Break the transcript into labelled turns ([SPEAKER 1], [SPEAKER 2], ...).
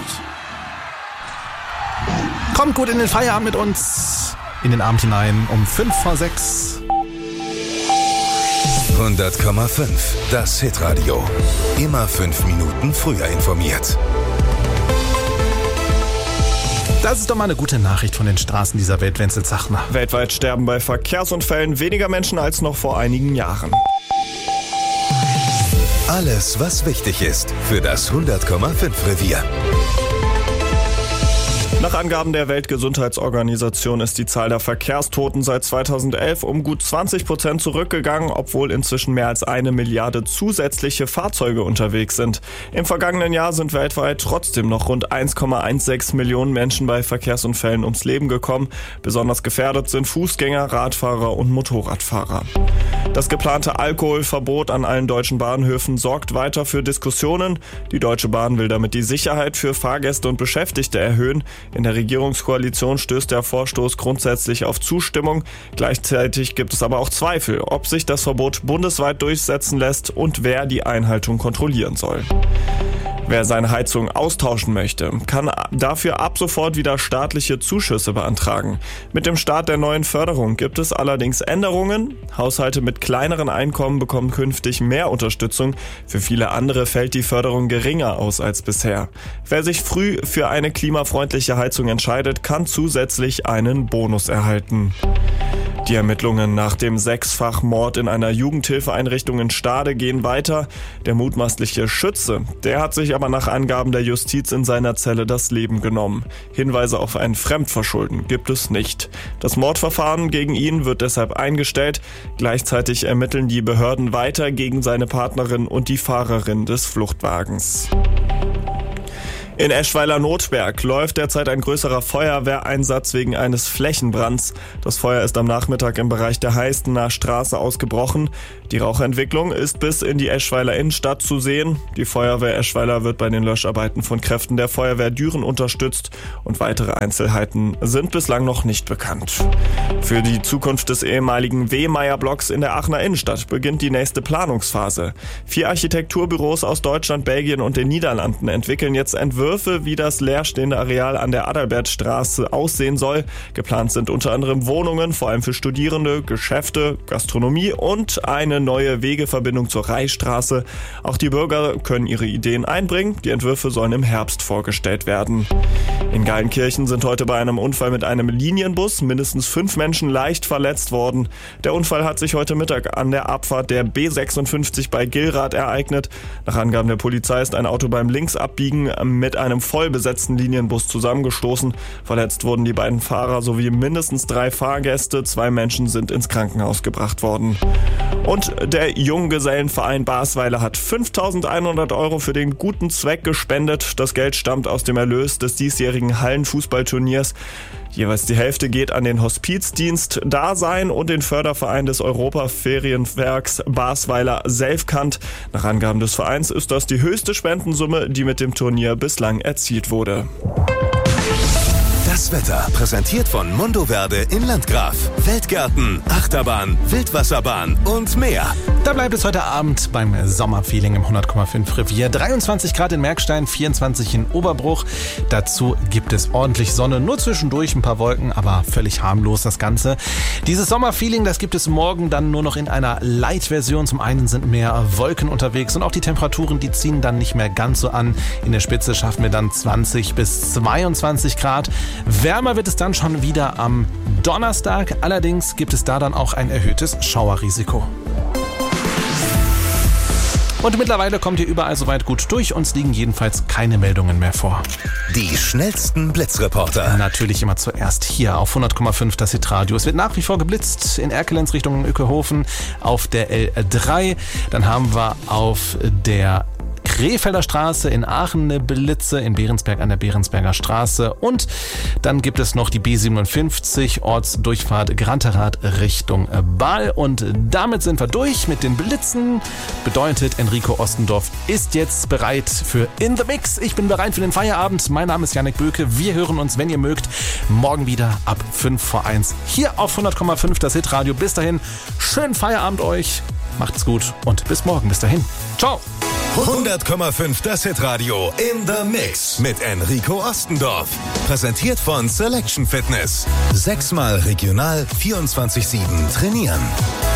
[SPEAKER 1] Kommt gut in den Feierabend mit uns, in den Abend hinein um 5:05.
[SPEAKER 2] 100,5, das Hitradio. Immer 5 Minuten früher informiert.
[SPEAKER 1] Das ist doch mal eine gute Nachricht von den Straßen dieser Welt, Wenzel Zachner.
[SPEAKER 3] Weltweit sterben bei Verkehrsunfällen weniger Menschen als noch vor einigen Jahren.
[SPEAKER 2] Alles, was wichtig ist für das 100,5 Revier.
[SPEAKER 3] Nach Angaben der Weltgesundheitsorganisation ist die Zahl der Verkehrstoten seit 2011 um gut 20% zurückgegangen, obwohl inzwischen mehr als 1 Milliarde zusätzliche Fahrzeuge unterwegs sind. Im vergangenen Jahr sind weltweit trotzdem noch rund 1,16 Millionen Menschen bei Verkehrsunfällen ums Leben gekommen. Besonders gefährdet sind Fußgänger, Radfahrer und Motorradfahrer. Das geplante Alkoholverbot an allen deutschen Bahnhöfen sorgt weiter für Diskussionen. Die Deutsche Bahn will damit die Sicherheit für Fahrgäste und Beschäftigte erhöhen. In der Regierungskoalition stößt der Vorstoß grundsätzlich auf Zustimmung. Gleichzeitig gibt es aber auch Zweifel, ob sich das Verbot bundesweit durchsetzen lässt und wer die Einhaltung kontrollieren soll. Wer seine Heizung austauschen möchte, kann dafür ab sofort wieder staatliche Zuschüsse beantragen. Mit dem Start der neuen Förderung gibt es allerdings Änderungen. Haushalte mit kleineren Einkommen bekommen künftig mehr Unterstützung. Für viele andere fällt die Förderung geringer aus als bisher. Wer sich früh für eine klimafreundliche Heizung entscheidet, kann zusätzlich einen Bonus erhalten. Die Ermittlungen nach dem 6-fach-Mord in einer Jugendhilfeeinrichtung in Stade gehen weiter. Der mutmaßliche Schütze, der hat sich aber nach Angaben der Justiz in seiner Zelle das Leben genommen. Hinweise auf ein Fremdverschulden gibt es nicht. Das Mordverfahren gegen ihn wird deshalb eingestellt. Gleichzeitig ermitteln die Behörden weiter gegen seine Partnerin und die Fahrerin des Fluchtwagens. In Eschweiler-Notberg läuft derzeit ein größerer Feuerwehreinsatz wegen eines Flächenbrands. Das Feuer ist am Nachmittag im Bereich der Heistener Straße ausgebrochen. Die Rauchentwicklung ist bis in die Eschweiler Innenstadt zu sehen. Die Feuerwehr Eschweiler wird bei den Löscharbeiten von Kräften der Feuerwehr Düren unterstützt und weitere Einzelheiten sind bislang noch nicht bekannt. Für die Zukunft des ehemaligen Wehmeier-Blocks in der Aachener Innenstadt beginnt die nächste Planungsphase. 4 Architekturbüros aus Deutschland, Belgien und den Niederlanden entwickeln jetzt Entwürfe, wie das leerstehende Areal an der Adalbertstraße aussehen soll. Geplant sind unter anderem Wohnungen, vor allem für Studierende, Geschäfte, Gastronomie und eine neue Wegeverbindung zur Reichsstraße. Auch die Bürger können ihre Ideen einbringen. Die Entwürfe sollen im Herbst vorgestellt werden. In Geilenkirchen sind heute bei einem Unfall mit einem Linienbus mindestens 5 Menschen leicht verletzt worden. Der Unfall hat sich heute Mittag an der Abfahrt der B56 bei Gillrath ereignet. Nach Angaben der Polizei ist ein Auto beim Linksabbiegen mit einem vollbesetzten Linienbus zusammengestoßen. Verletzt wurden die beiden Fahrer sowie mindestens 3 Fahrgäste. 2 Menschen sind ins Krankenhaus gebracht worden. Und der Junggesellenverein Basweiler hat 5.100 € für den guten Zweck gespendet. Das Geld stammt aus dem Erlös des diesjährigen Hallenfußballturniers. Jeweils die Hälfte geht an den Hospizdienst Dasein und den Förderverein des Europa-Ferienwerks Basweiler Selfkant. Nach Angaben des Vereins ist das die höchste Spendensumme, die mit dem Turnier bislang erzielt wurde.
[SPEAKER 2] Das Wetter präsentiert von Mondoverde in Landgraf. Weltgärten, Achterbahn, Wildwasserbahn und mehr.
[SPEAKER 1] Da bleibt es heute Abend beim Sommerfeeling im 100,5 Revier. 23 Grad in Merkstein, 24 in Oberbruch. Dazu gibt es ordentlich Sonne, nur zwischendurch ein paar Wolken, aber völlig harmlos das Ganze. Dieses Sommerfeeling, das gibt es morgen dann nur noch in einer Light-Version. Zum einen sind mehr Wolken unterwegs und auch die Temperaturen, die ziehen dann nicht mehr ganz so an. In der Spitze schaffen wir dann 20 bis 22 Grad. Wärmer wird es dann schon wieder am Donnerstag. Allerdings gibt es da dann auch ein erhöhtes Schauerrisiko. Und mittlerweile kommt ihr überall soweit gut durch. Uns liegen jedenfalls keine Meldungen mehr vor.
[SPEAKER 2] Die schnellsten Blitzreporter.
[SPEAKER 1] Natürlich immer zuerst hier auf 100,5 das Hitradio. Es wird nach wie vor geblitzt in Erkelenz Richtung Ückehofen auf der L3. Dann haben wir auf der Krefelder Straße in Aachen eine Blitze, in Behrensberg an der Behrensberger Straße und dann gibt es noch die B57 Ortsdurchfahrt Granterath Richtung Baal und damit sind wir durch mit den Blitzen. Bedeutet, Enrico Ostendorf ist jetzt bereit für In the Mix. Ich bin bereit für den Feierabend. Mein Name ist Jannik Böke. Wir hören uns, wenn ihr mögt, morgen wieder ab 5:05 hier auf 100,5 das Hitradio. Bis dahin, schönen Feierabend euch. Macht's gut und bis morgen. Bis dahin. Ciao.
[SPEAKER 2] 100,5 das Hitradio in the Mix mit Enrico Ostendorf. Präsentiert von Selection Fitness. 6-mal regional, 24/7 trainieren.